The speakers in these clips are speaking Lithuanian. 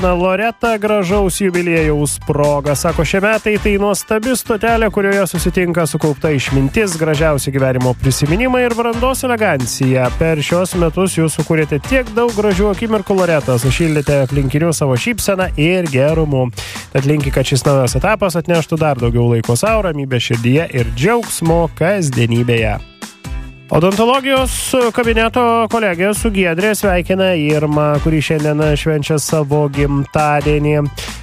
sveikina Loreta gražaus jubiliejaus proga. Sako, šie metai tai nuostabi stotelė, kurioje susitinka sukaupta išmintis, gražiausi gyvenimo prisiminimai ir brandos elegancija. Per šios metus jūs sukūrėte tiek daug gražių akimirkų, Loreta, sušildėte aplinkinių savo šypseną ir gerumu. Tad linki, kad šis naujas etapas atneštų dar daugiau laiko sau, ramybės širdyje ir džiaugsmo kasdienybėje. Odontologijos kabineto kolegė su Giedrė sveikina Irmą, kuri šiandien švenčia savo gimtadienį.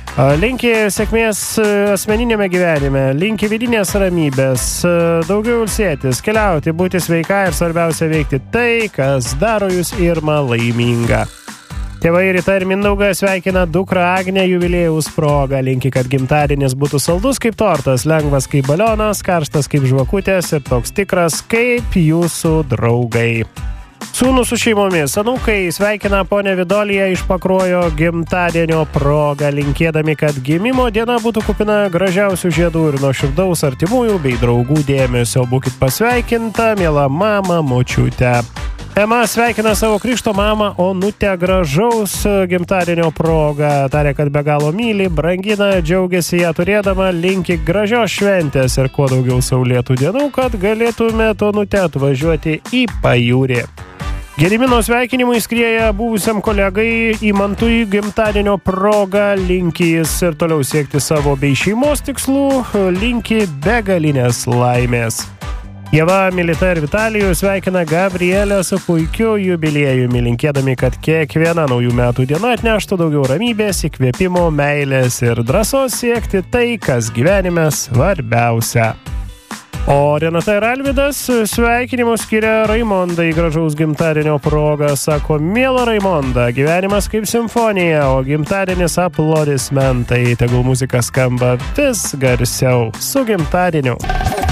Linki sėkmės asmeninėme gyvenime, linki vidinės ramybės, daugiau ilsėtis, keliauti, būti sveika ir svarbiausia veikti tai, kas daro jūs Irmą laimingą. Tėvai Rita ir Mindaugas sveikina dukrą Agnę jubiliejaus proga. Linki, kad gimtadienis būtų saldus kaip tortas, lengvas kaip balionas, karštas kaip žvakutės ir toks tikras kaip jūsų draugai. Sūnų su šeimomis, anūkai sveikina ponę Vidoliją iš Pakruojo gimtadienio proga, linkėdami, kad gimimo diena būtų kupina gražiausių žiedų ir nuoširdaus artimųjų bei draugų dėmesio. Būkit pasveikinta, miela mama, močiute. Ema sveikina savo krikšto mamą Onutę gražaus gimtadienio proga. Tarė, kad be galo myli, brangina, džiaugiasi ją turėdama, linki gražios šventės ir kuo daugiau saulėtų dienų, kad galėtumėte Onutę atvažiuoti į pajūrį. Gedimino sveikinimai skrieja buvusiam kolegai Imantui gimtadienio proga, linki jis ir toliau siekti savo bei šeimos tikslų, linki begalinės laimės. Ieva, Milita ir Vitalijų sveikina Gabrielę su puikiu jubiliejumi, linkėdami, kad kiekviena naujų metų diena atneštų daugiau ramybės, įkvėpimo, meilės ir drąsos siekti tai, kas gyvenime svarbiausia. O Renata ir Alvydas sveikinimus skiria Raimondai gražaus gimtadienio proga. Sako, miela Raimonda, gyvenimas kaip simfonija, o gimtadienis aplodismentai. Tegul muzika skamba vis garsiau. Su gimtadieniu.